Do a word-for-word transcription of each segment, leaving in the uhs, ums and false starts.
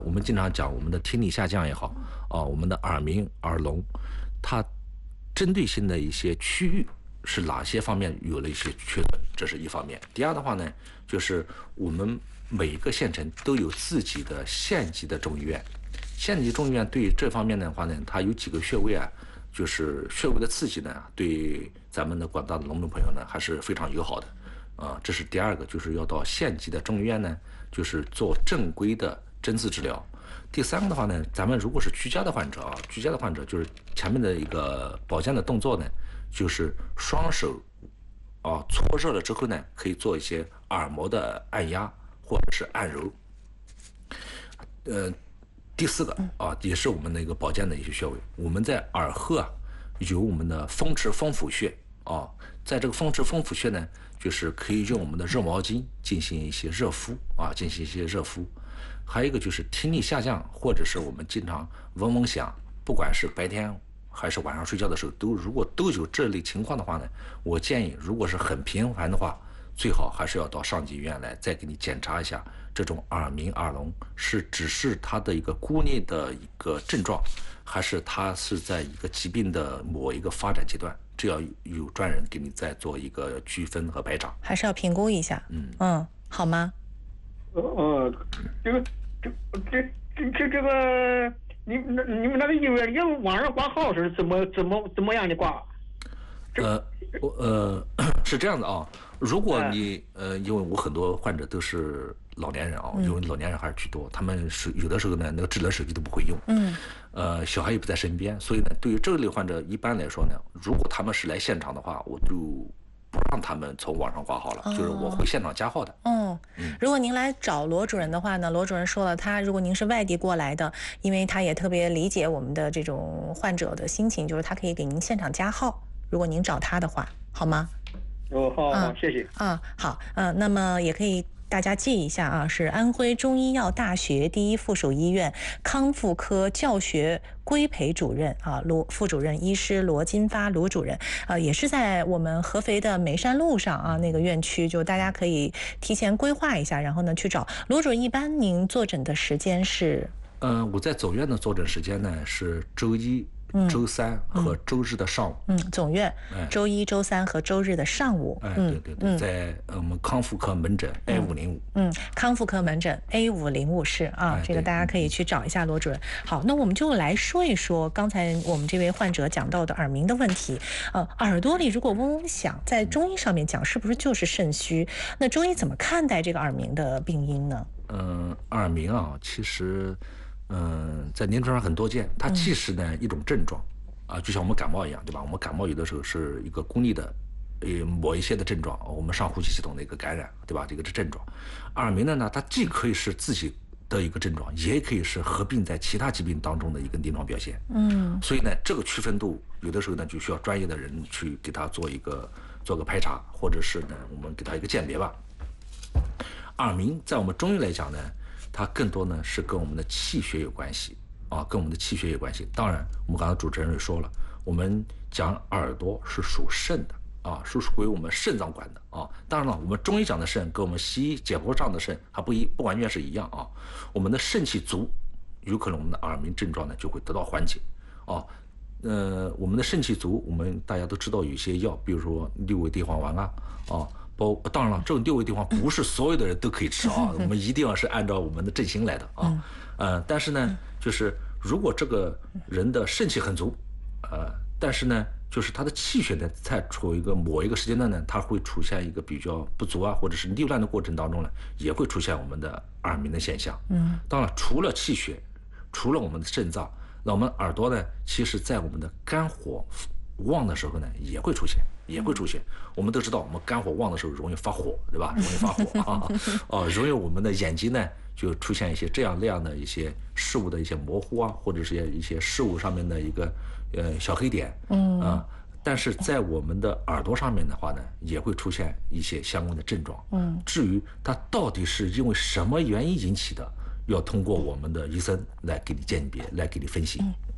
我们经常讲我们的听力下降也好，啊，我们的耳鸣、耳聋，它针对性的一些区域是哪些方面有了一些缺损，这是一方面。第二的话呢，就是我们每一个县城都有自己的县级的中医院，县级中医院对于这方面的话呢，它有几个穴位啊，就是穴位的刺激呢，对咱们的广大的农民朋友呢还是非常友好的。啊，这是第二个，就是要到县级的中医院呢，就是做正规的针刺治疗。第三个的话呢，咱们如果是居家的患者啊，居家的患者就是前面的一个保健的动作呢，就是双手啊搓热了之后呢，可以做一些耳膜的按压或者是按揉。呃，第四个啊，也是我们的一个保健的一些穴位，我们在耳后啊有我们的风池风府穴啊，在这个风池风府穴呢，就是可以用我们的热毛巾进行一些热敷啊，进行一些热敷。还有一个就是听力下降，或者是我们经常嗡嗡响，不管是白天还是晚上睡觉的时候，都如果都有这类情况的话呢，我建议如果是很频繁的话，最好还是要到上级医院来再给你检查一下，这种耳鸣耳聋是只是它的一个孤立的一个症状，还是它是在一个疾病的某一个发展阶段，这要有专人给你再做一个区分和排查， 还是要评估一下。嗯嗯，好吗？ 呃呃，这个这这这这这个，你那你们那个医院有网上挂号是怎么怎么怎么样的挂？ 呃，我呃是这样的啊，如果你呃，因为我很多患者都是老年人啊，因为老年人还是居多，他们是有的时候呢，那个智能手机都不会用，嗯，呃，小孩也不在身边，所以呢，对于这类患者一般来说呢，如果他们是来现场的话，我就不让他们从网上挂号了，哦、就是我会现场加号的。 哦，嗯，如果您来找罗主任的话呢，罗主任说了，他如果您是外地过来的，因为他也特别理解我们的这种患者的心情，就是他可以给您现场加号，如果您找他的话，好吗？ 哦，好，好， 啊、 谢谢。 啊，好，嗯、呃，那么也可以。大家记一下啊，是安徽中医药大学第一附属医院康复科教学规培主任啊，罗副主任医师罗金发罗主任啊，也是在我们合肥的梅山路上啊那个院区，就大家可以提前规划一下，然后呢去找罗主任。一般您坐诊的时间是？ 呃，我在总院的坐诊时间呢是周一。周三和周日的上午， 嗯，总院、哎、周一、周三和周日的上午， 哎，对对对，嗯、在我们康复科门诊 A 五零五， 嗯，康复科门诊 A 五零五室啊，哎、这个大家可以去找一下罗主任。好，那我们就来说一说刚才我们这位患者讲到的耳鸣的问题。呃，耳朵里如果嗡嗡响，在中医上面讲是不是就是肾虚？那中医怎么看待这个耳鸣的病因呢？ 嗯，耳鸣啊，其实。嗯，在临床上很多见，它既是呢一种症状，啊，就像我们感冒一样，对吧？我们感冒有的时候是一个孤立的，呃，某一些的症状，我们上呼吸系统的一个感染，对吧？这个是症状。耳鸣的呢，它既可以是自己的一个症状，也可以是合并在其他疾病当中的一个临床表现。嗯，所以呢，这个区分度有的时候呢，就需要专业的人去给他做一个做个排查，或者是呢，我们给他一个鉴别吧。耳鸣在我们中医来讲呢。它更多呢是跟我们的气血有关系啊，跟我们的气血有关系。当然，我们刚才主持人也说了，我们讲耳朵是属肾的啊，是属于我们肾脏管的啊。当然了，我们中医讲的肾跟我们西医解剖上的肾还不一不完全是一样啊。我们的肾气足，有可能我们的耳鸣症状呢就会得到缓解啊。呃，我们的肾气足，我们大家都知道有些药，比如说六味地黄丸啊啊。包当然了，这种六味地黄不是所有的人都可以吃啊，我们一定要是按照我们的症型来的啊。呃，但是呢，就是如果这个人的肾气很足，呃，但是呢，就是他的气血呢，在处于一个某一个时间段呢，它会出现一个比较不足啊，或者是溜乱的过程当中呢，也会出现我们的耳鸣的现象。嗯，当然，除了气血，除了我们的肾脏，那我们耳朵呢，其实在我们的肝火旺的时候呢，也会出现。也会出现，我们都知道，我们肝火旺的时候容易发火，对吧？容易发火啊，哦，容易我们的眼睛呢就出现一些这样那样的一些事物的一些模糊啊，或者是一些事物上面的一个呃小黑点，嗯啊。但是在我们的耳朵上面的话呢，也会出现一些相关的症状。嗯，至于它到底是因为什么原因引起的，要通过我们的医生来给你鉴别，来给你分析。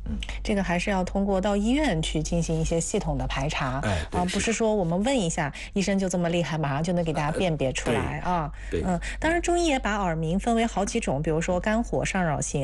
嗯， 这个还是要通过到医院去进行一些系统的排查， 哎， 啊，不是说我们问一下医生就这么厉害，马上就能给大家辨别出来啊。 对， 嗯，当然中医也把耳鸣分为好几种，比如说肝火上扰型。